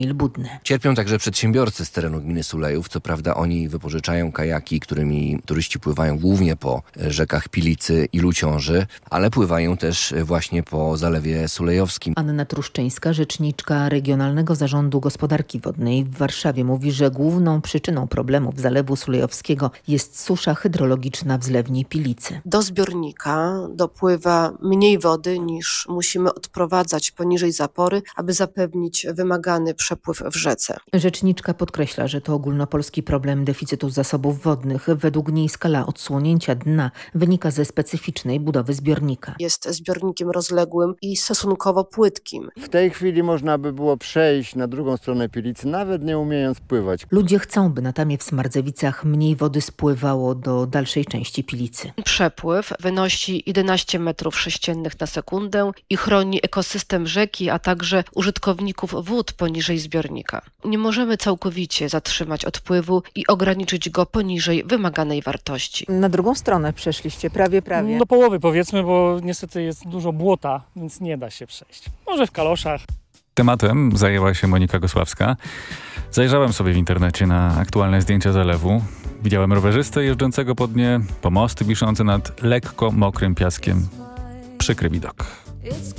Budny. Cierpią także przedsiębiorcy z terenu gminy Sulejów. Co prawda oni wypożyczają kajaki, którymi turyści pływają głównie po rzekach Pilicy i Luciąży, ale pływają też właśnie po Zalewie Sulejowskim. Anna Truszczyńska, rzeczniczka Regionalnego Zarządu Gospodarki Wodnej w Warszawie, mówi, że główną przyczyną problemów Zalewu Sulejowskiego jest susza hydrologiczna w zlewni Pilicy. Do zbiornika dopływa mniej wody niż musimy odprowadzać poniżej zapory, aby zapewnić wymagany przepływ w rzece. Rzeczniczka podkreśla, że to ogólnopolski problem deficytu zasobów wodnych. Według niej skala odsłonięcia dna wynika ze specyficznej budowy zbiornika. Jest zbiornikiem rozległym i stosunkowo płytkim. W tej chwili można by było przejść na drugą stronę Pilicy, nawet nie umiejąc pływać. Ludzie chcą, by na Tamie w Smardzewicach mniej wody spływało do dalszej części Pilicy. Przepływ wynosi 11 metrów sześciennych na sekundę i chroni ekosystem rzeki, a także użytkowników wód poniżej zbiornika. Nie możemy całkowicie zatrzymać odpływu i ograniczyć go poniżej wymaganej wartości. Na drugą stronę przeszliście, prawie. Do połowy powiedzmy, bo niestety jest dużo błota, więc nie da się przejść. Może w kaloszach. Tematem zajęła się Monika Gosławska. Zajrzałem sobie w internecie na aktualne zdjęcia zalewu. Widziałem rowerzystę jeżdżącego po dnie, pomosty wiszące nad lekko mokrym piaskiem. Przykry widok.